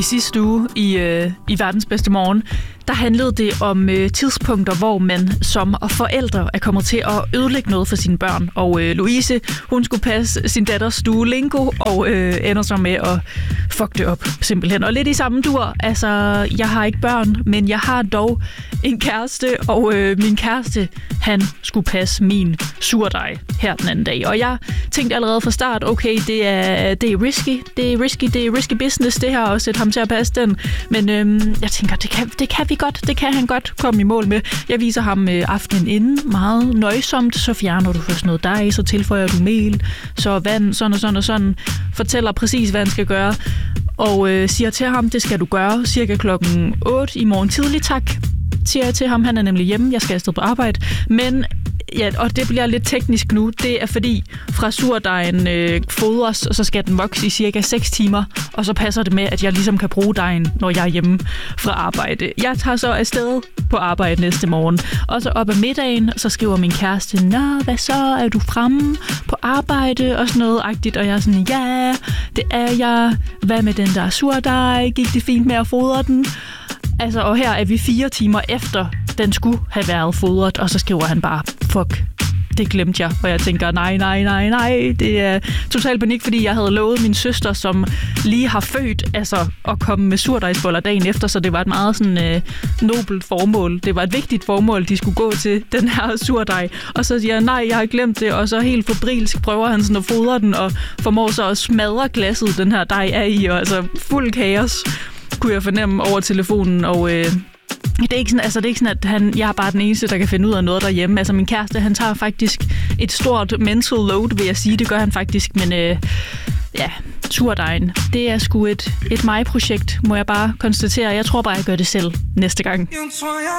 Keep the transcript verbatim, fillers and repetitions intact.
I sidste uge i, øh, i Verdens Bedste Morgen, der handlede det om øh, tidspunkter, hvor man som forældre er kommet til at ødelægge noget for sine børn. Og øh, Louise, hun skulle passe sin datters Duolingo og øh, ender så med at fuck det op, simpelthen. Og lidt i samme dur, altså, jeg har ikke børn, men jeg har dog en kæreste, og øh, min kæreste, han skulle passe min surdej her den anden dag. Og jeg tænkte allerede fra start, okay, det er, det er risky, det er risky, det er risky business, det her, og sætte ham til at passe den. Men øh, jeg tænker, det kan, det kan vi godt, det kan han godt komme i mål med. Jeg viser ham øh, aftenen inden, meget nøjsomt, så fjerner du først noget dej, så tilføjer du mel, så vand, sådan og sådan og sådan, fortæller præcis, hvad han skal gøre, og øh, siger til ham, det skal du gøre cirka klokken otte i morgen tidlig, tak, siger jeg til ham, han er nemlig hjemme, jeg skal afsted på arbejde, men ja, og det bliver lidt teknisk nu, det er fordi fra surdejen øh, fodres, og så skal den vokse i cirka seks timer, og så passer det med, at jeg ligesom kan bruge dejen, når jeg er hjemme fra arbejde. Jeg tager så afsted på arbejde næste morgen, og så op ad middagen, så skriver min kæreste, nå, hvad så, er du fremme på arbejde, og sådan noget agtigt, og jeg er sådan, ja, det er jeg, hvad med den der surdej, gik det fint med at fodre den? Altså, og her er vi fire timer efter, den skulle have været fodret, og så skriver han bare, fuck, det glemte jeg. Og jeg tænker, nej, nej, nej, nej, det er total panik, fordi jeg havde lovet min søster, som lige har født, altså at komme med surdejsboller dagen efter, så det var et meget sådan øh, nobelt formål. Det var et vigtigt formål, de skulle gå til, den her surdej. Og så siger jeg, nej, jeg har glemt det, og så helt febrilsk prøver han sådan at fodre den, og formår så at smadre glasset, den her dej er i, og altså fuld kaos kunne jeg fornemme over telefonen, og øh, det er ikke sådan, altså det er ikke sådan, at han, jeg er bare den eneste, der kan finde ud af noget derhjemme. Altså min kæreste, han tager faktisk et stort mental load, vil jeg sige, det gør han faktisk, men øh, ja, surdejen, det er sgu et, et mig-projekt, må jeg bare konstatere. Jeg tror bare, jeg gør det selv næste gang.